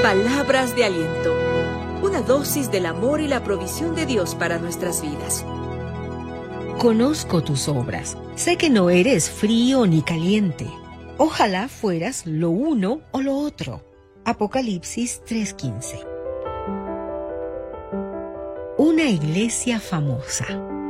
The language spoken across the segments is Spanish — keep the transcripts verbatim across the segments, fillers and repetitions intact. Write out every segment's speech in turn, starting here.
Palabras de aliento. Una dosis del amor y la provisión de Dios para nuestras vidas. Conozco tus obras. Sé que no eres frío ni caliente. Ojalá fueras lo uno o lo otro. Apocalipsis tres quince. Una iglesia famosa.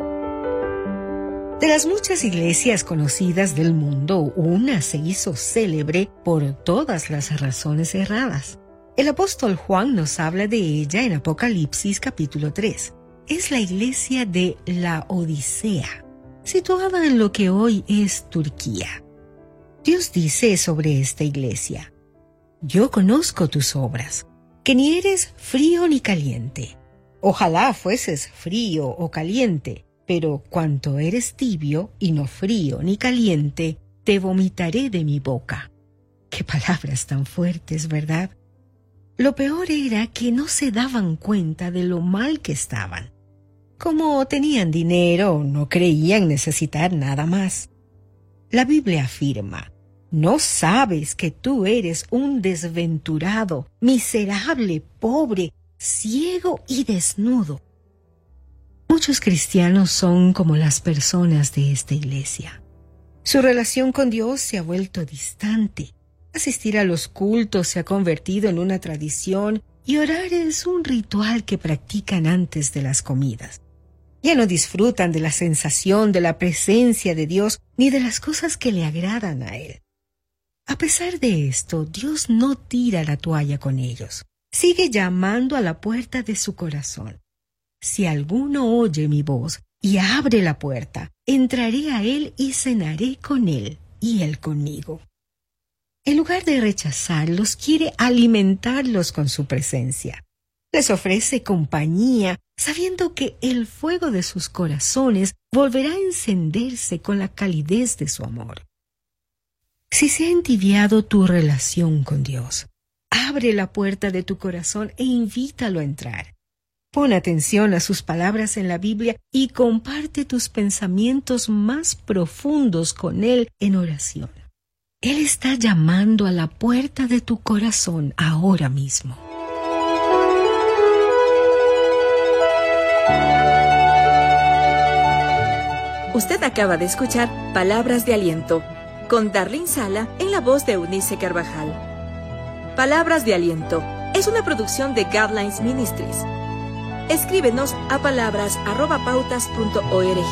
De las muchas iglesias conocidas del mundo, una se hizo célebre por todas las razones erradas. El apóstol Juan nos habla de ella en Apocalipsis capítulo tres. Es la iglesia de la Odisea, situada en lo que hoy es Turquía. Dios dice sobre esta iglesia: yo conozco tus obras, que ni eres frío ni caliente. Ojalá fueses frío o caliente, pero cuanto eres tibio y no frío ni caliente, te vomitaré de mi boca. Qué palabras tan fuertes, ¿verdad? Lo peor era que no se daban cuenta de lo mal que estaban. Como tenían dinero, no creían necesitar nada más. La Biblia afirma: ¿no sabes que tú eres un desventurado, miserable, pobre, ciego y desnudo? Muchos cristianos son como las personas de esta iglesia. Su relación con Dios se ha vuelto distante. Asistir a los cultos se ha convertido en una tradición y orar es un ritual que practican antes de las comidas. Ya no disfrutan de la sensación de la presencia de Dios ni de las cosas que le agradan a Él. A pesar de esto, Dios no tira la toalla con ellos. Sigue llamando a la puerta de su corazón. Si alguno oye mi voz y abre la puerta, entraré a Él y cenaré con Él y Él conmigo. En lugar de rechazarlos, quiere alimentarlos con su presencia. Les ofrece compañía, sabiendo que el fuego de sus corazones volverá a encenderse con la calidez de su amor. Si se ha entibiado tu relación con Dios, abre la puerta de tu corazón e invítalo a entrar. Pon atención a sus palabras en la Biblia y comparte tus pensamientos más profundos con Él en oración. Él está llamando a la puerta de tu corazón ahora mismo. Usted acaba de escuchar Palabras de Aliento con Darlene Sala en la voz de Eunice Carvajal. Palabras de Aliento es una producción de Guidelines Ministries. Escríbenos a palabras arroba pautas punto org.